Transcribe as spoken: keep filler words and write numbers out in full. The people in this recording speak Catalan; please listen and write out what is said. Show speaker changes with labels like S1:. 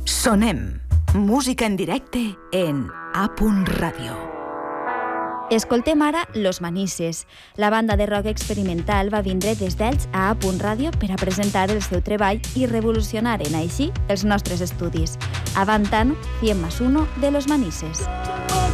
S1: Sonem. Música en directe en A Radio.
S2: Escoltem ara Los Manises. La banda de rock experimental va vindre des d'Elx a A Radio per a presentar el seu treball i revolucionaren així els nostres estudis. Avant tant, cien más uno de Los Manises.